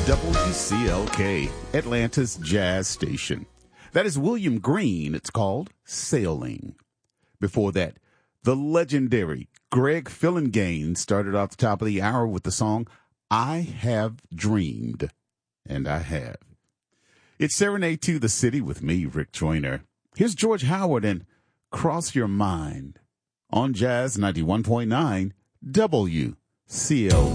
WCLK, Atlanta's jazz station. That is William Green. It's called Sailing. Before that, the legendary Greg Phillinganes started off the top of the hour with the song, I Have Dreamed. And I have. It's Serenade to the City with me, Rick Joyner. Here's George Howard and Cross Your Mind on Jazz 91.9 WCLK.